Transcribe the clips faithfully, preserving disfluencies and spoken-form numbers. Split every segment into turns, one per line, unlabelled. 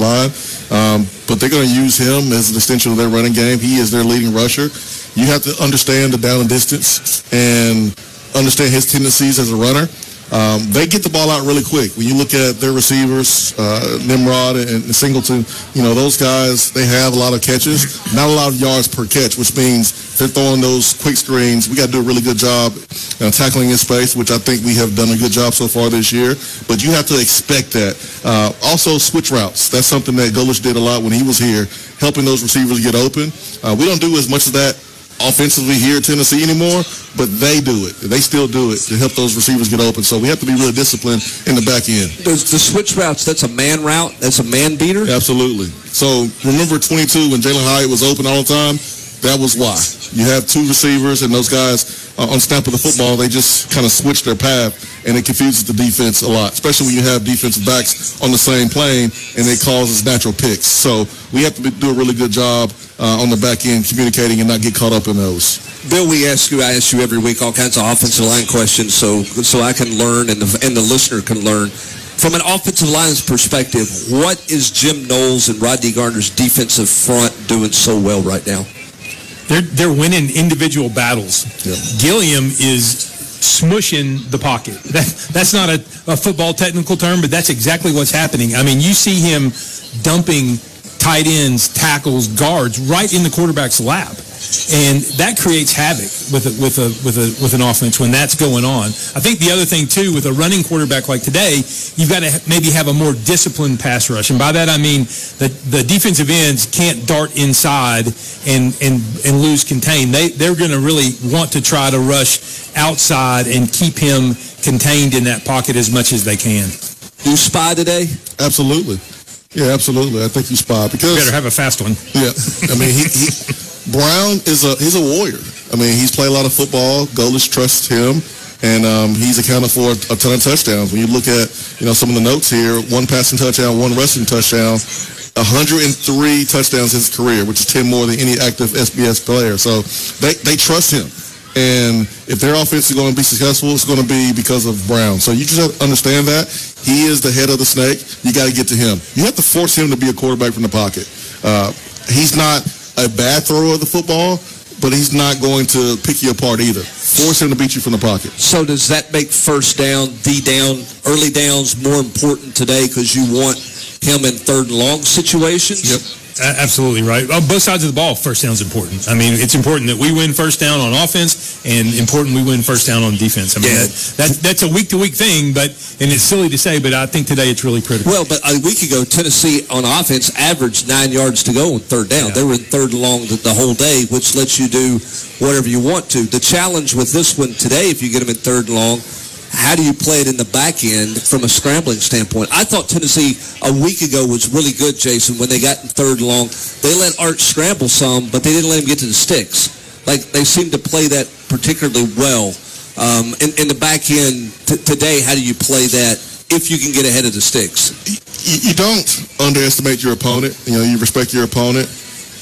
line. Um, but they're going to use him as an extension of their running game. He is their leading rusher. You have to understand the down and distance and understand his tendencies as a runner. Um, they get the ball out really quick. When you look at their receivers, uh, Nimrod and, and Singleton, you know, those guys, they have a lot of catches, not a lot of yards per catch, which means they're throwing those quick screens. We got to do a really good job uh, tackling in space, which I think we have done a good job so far this year. But you have to expect that. Uh, also, switch routes. That's something that Golish did a lot when he was here, helping those receivers get open. Uh, we don't do as much of that offensively here at Tennessee anymore, but they do it. They still do it to help those receivers get open. So we have to be really disciplined in the back end.
Those, the switch routes, that's a man route? That's a man beater?
Absolutely. So remember twenty-two when Jalen Hyatt was open all the time? That was why. You have two receivers, and those guys uh, on snap of the football, they just kind of switch their path, and it confuses the defense a lot, especially when you have defensive backs on the same plane, and it causes natural picks. So we have to be, do a really good job uh, on the back end communicating and not get caught up in those.
Bill, we ask you, I ask you every week all kinds of offensive line questions so so I can learn and the, and the listener can learn. From an offensive line's perspective, what is Jim Knowles and Rodney Garner's defensive front doing so well right now?
They're they're winning individual battles.
Yeah.
Gilliam is smushing the pocket. That, that's not a, a football technical term, but that's exactly what's happening. I mean, you see him dumping tight ends, tackles, guards right in the quarterback's lap. And that creates havoc with a, with a with a with an offense when that's going on. I think the other thing too, with a running quarterback like today, you've got to maybe have a more disciplined pass rush, and by that I mean that the defensive ends can't dart inside and and and lose contain. They they're going to really want to try to rush outside and keep him contained in that pocket as much as they can.
You spy today?
Absolutely. Yeah, absolutely. I think you spy because
You better have a fast one.
Yeah, I mean he. he Brown is a he's a warrior. I mean, he's played a lot of football. Golish trusts him, and um, he's accounted for a, a ton of touchdowns. When you look at you know some of the notes here, one passing touchdown, one rushing touchdown, one hundred three touchdowns in his career, which is ten more than any active S B S player. So they they trust him, and if their offense is going to be successful, it's going to be because of Brown. So you just have to understand that he is the head of the snake. You got to get to him. You have to force him to be a quarterback from the pocket. Uh, he's not a bad thrower of the football, but he's not going to pick you apart either. Force him to beat you from the pocket.
So does that make first down, D down, early downs more important today because you want him in third and long situations?
Yep.
Absolutely right. On both sides of the ball, first down is important. I mean, it's important that we win first down on offense, and important we win first down on defense. I mean,
Yeah.
that, that that's a week-to-week thing, but and it's silly to say, but I think today it's really critical.
Well, but a week ago, Tennessee on offense averaged nine yards to go on third down.
Yeah.
They were in third and long the, the whole day, which lets you do whatever you want to. The challenge with this one today, if you get them in third and long, how do you play it in the back end from a scrambling standpoint? I thought Tennessee a week ago was really good, Jason, when they got in third and long. They let Art scramble some, but they didn't let him get to the sticks. Like, they seemed to play that particularly well. Um, in, in the back end t- today, how do you play that if you can get ahead of the sticks?
You, you don't underestimate your opponent. You know, you respect your opponent.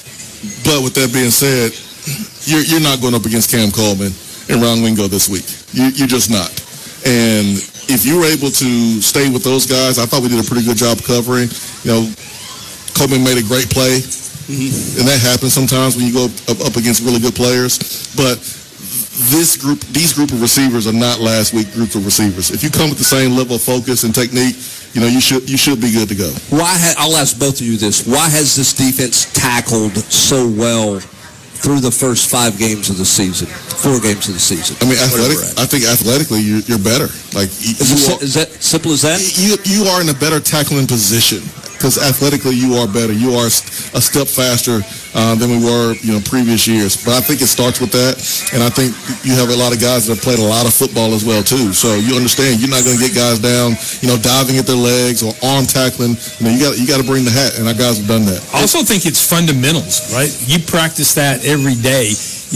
But with that being said, you're, you're not going up against Cam Coleman and Ron Wingo this week. You, you're just not. And if you were able to stay with those guys, I thought we did a pretty good job covering. You know, Coleman made a great play, mm-hmm. and that happens sometimes when you go up, up against really good players. But this group, these group of receivers are not last week group of receivers. If you come with the same level of focus and technique, you know, you should you should be good to go.
Why? Ha- I'll ask both of you this. Why has this defense tackled so well through the first five games of the season, four games of the season?
I mean, athletic, I think athletically you're, you're better. Like you,
is,
you
it,
are,
is that simple as that?
You you are in a better tackling position because athletically you are better. You are a step faster uh, than we were, you know, previous years. But I think it starts with that, and I think you have a lot of guys that have played a lot of football as well too. So you understand you're not going to get guys down, you know, diving at their legs or arm tackling. You know, you got you got to bring the hat, and our guys have done that.
I also think it's fundamentals, right? You practice that every day.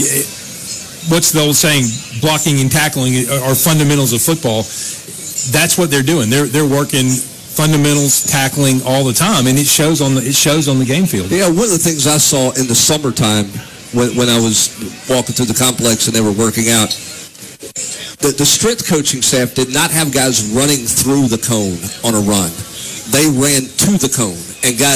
What's the old saying? Blocking and tackling are fundamentals of football. That's what they're doing. They're they're working fundamentals, tackling all the time, and it shows on the it shows on the game field.
Yeah, one of the things I saw in the summertime when, when I was walking through the complex and they were working out, the, the strength coaching staff did not have guys running through the cone on a run. They ran to the cone, and guys